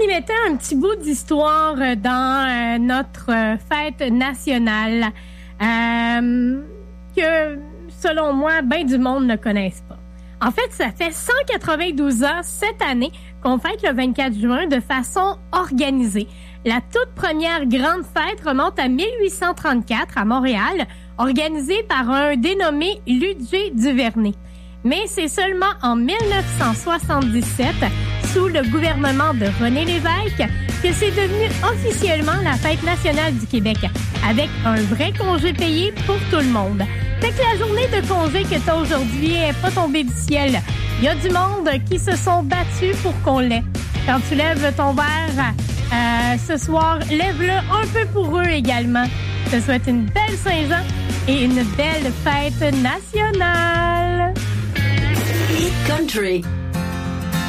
y mettait un petit bout d'histoire dans notre fête nationale que, selon moi, ben du monde ne connaisse pas. En fait, ça fait 192 ans cette année qu'on fête le 24 juin de façon organisée. La toute première grande fête remonte à 1834 à Montréal, organisée par un dénommé Ludger Duvernay. Mais c'est seulement en 1977, sous le gouvernement de René Lévesque, que c'est devenu officiellement la fête nationale du Québec, avec un vrai congé payé pour tout le monde. Fait que la journée de congé que t'as aujourd'hui est pas tombée du ciel. Il y a du monde qui se sont battus pour qu'on l'ait. Quand tu lèves ton verre ce soir, lève-le un peu pour eux également. Je te souhaite une belle Saint-Jean et une belle fête nationale. Hit Country.